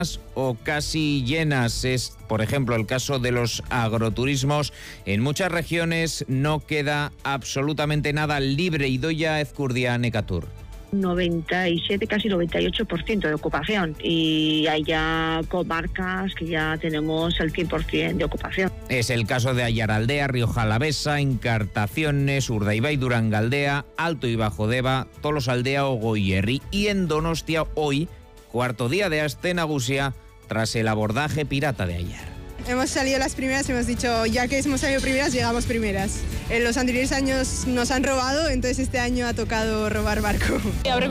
o casi llenas. Es, por ejemplo, el caso de los agroturismos. En muchas regiones no queda absolutamente nada libre. Idoia Ezcurdia, Necatur. 97, casi 98% de ocupación, y hay ya comarcas que ya tenemos el 100% de ocupación. Es el caso de Ayaraldea, Rioja Alavesa, Encartaciones, Urdaibai, Durangaldea, Alto y Bajo Deba, Tolosaldea o Goierri. Y en Donostia hoy, cuarto día de Aste Nagusia, tras el abordaje pirata de ayer. Hemos salido las primeras y hemos dicho, ya que hemos salido primeras, llegamos primeras. En los anteriores años nos han robado, entonces este año ha tocado robar barco.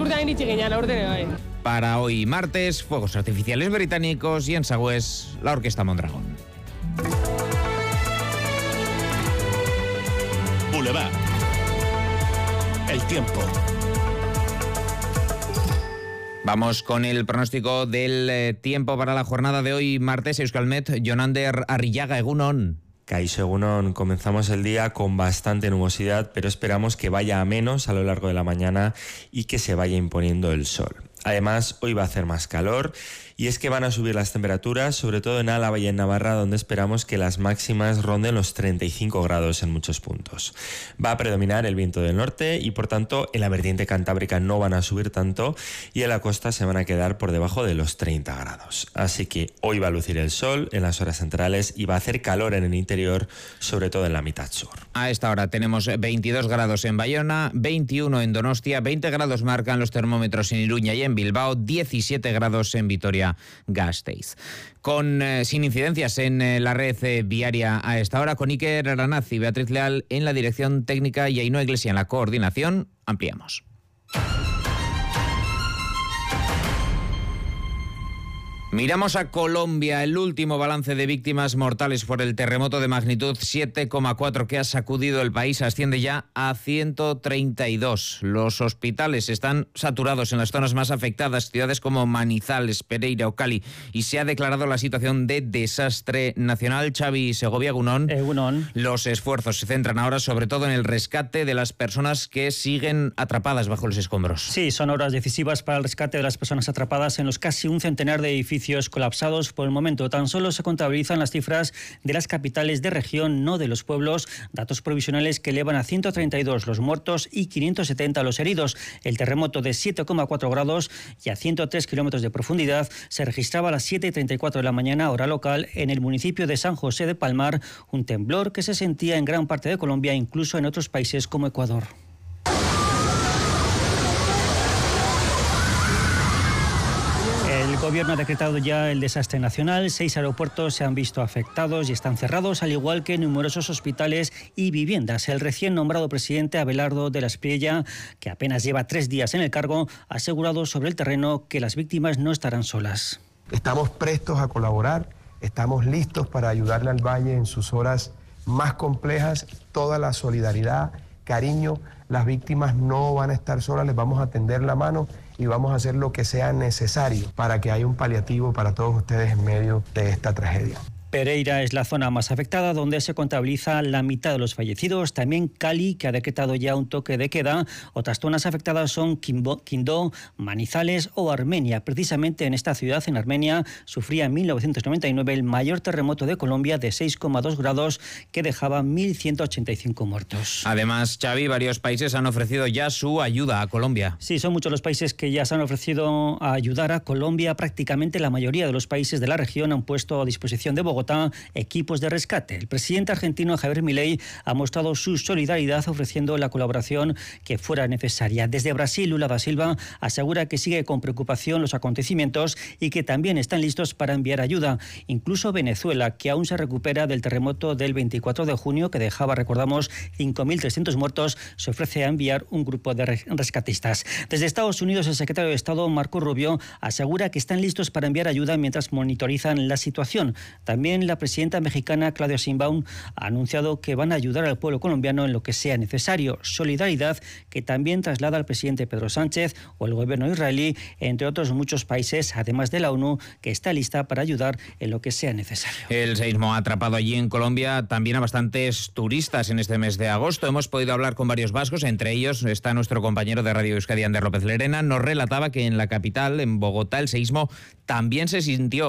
Para hoy martes, fuegos artificiales británicos y en Sagüés, la Orquesta Mondragón. Boulevard. El tiempo. Vamos con el pronóstico del tiempo para la jornada de hoy, martes. Euskalmet, Jonander Arrillaga, Egunon. Kaixo, Egunon, comenzamos el día con bastante nubosidad, pero esperamos que vaya a menos a lo largo de la mañana y que se vaya imponiendo el sol. Además, hoy va a hacer más calor y es que van a subir las temperaturas, sobre todo en Álava y en Navarra, donde esperamos que las máximas ronden los 35 grados en muchos puntos. Va a predominar el viento del norte y, por tanto, en la vertiente cantábrica no van a subir tanto y en la costa se van a quedar por debajo de los 30 grados. Así que hoy va a lucir el sol en las horas centrales y va a hacer calor en el interior, sobre todo en la mitad sur. A esta hora tenemos 22 grados en Bayona, 21 en Donostia, 20 grados marcan los termómetros en Iruña y en Bilbao, 17 grados en Vitoria-Gasteiz. Sin incidencias en la red viaria a esta hora, con Iker Aranaz y Beatriz Leal en la dirección técnica y Ainhoa Iglesia en la coordinación, ampliamos. Miramos a Colombia. El último balance de víctimas mortales por el terremoto de magnitud 7,4 que ha sacudido el país asciende ya a 132. Los hospitales están saturados en las zonas más afectadas, ciudades como Manizales, Pereira o Cali, y se ha declarado la situación de desastre nacional. Xavi Segovia, Egunon. Los esfuerzos se centran ahora sobre todo en el rescate de las personas que siguen atrapadas bajo los escombros. Sí, son horas decisivas para el rescate de las personas atrapadas en los casi un centenar de edificios colapsados. Por el momento tan solo se contabilizan las cifras de las capitales de región, no de los pueblos, datos provisionales que elevan a 132 los muertos y 570 los heridos. El terremoto de 7,4 grados y a 103 kilómetros de profundidad se registraba a las 7:34 de la mañana, hora local, en el municipio de San José de Palmar, un temblor que se sentía en gran parte de Colombia, incluso en otros países como Ecuador. El gobierno ha decretado ya el desastre nacional. 6 aeropuertos se han visto afectados y están cerrados, al igual que numerosos hospitales y viviendas. El recién nombrado presidente Abelardo de la Espriella, que apenas lleva 3 días en el cargo, ha asegurado sobre el terreno que las víctimas no estarán solas. Estamos prestos a colaborar, estamos listos para ayudarle al Valle en sus horas más complejas. Toda la solidaridad, cariño, las víctimas no van a estar solas, les vamos a tender la mano y vamos a hacer lo que sea necesario para que haya un paliativo para todos ustedes en medio de esta tragedia. Pereira es la zona más afectada, donde se contabiliza la mitad de los fallecidos. También Cali, que ha decretado ya un toque de queda. Otras zonas afectadas son Quindó, Manizales o Armenia. Precisamente en esta ciudad, en Armenia, sufría en 1999 el mayor terremoto de Colombia de 6,2 grados que dejaba 1.185 muertos. Además, Xavi, varios países han ofrecido ya su ayuda a Colombia. Sí, son muchos los países que ya se han ofrecido a ayudar a Colombia. Prácticamente la mayoría de los países de la región han puesto a disposición de Bogotá equipos de rescate. El presidente argentino Javier Milei ha mostrado su solidaridad ofreciendo la colaboración que fuera necesaria. Desde Brasil, Lula da Silva asegura que sigue con preocupación los acontecimientos y que también están listos para enviar ayuda. Incluso Venezuela, que aún se recupera del terremoto del 24 de junio que dejaba, recordamos, 5.300 muertos, se ofrece a enviar un grupo de rescatistas. Desde Estados Unidos, el secretario de Estado, Marco Rubio, asegura que están listos para enviar ayuda mientras monitorizan la situación. También También la presidenta mexicana Claudia Sheinbaum ha anunciado que van a ayudar al pueblo colombiano en lo que sea necesario. Solidaridad que también traslada al presidente Pedro Sánchez o el gobierno israelí, entre otros muchos países, además de la ONU, que está lista para ayudar en lo que sea necesario. El seísmo ha atrapado allí en Colombia también a bastantes turistas en este mes de agosto. Hemos podido hablar con varios vascos, entre ellos está nuestro compañero de Radio Euskadi, Ander López Lerena. Nos relataba que en la capital, en Bogotá, el seísmo también se sintió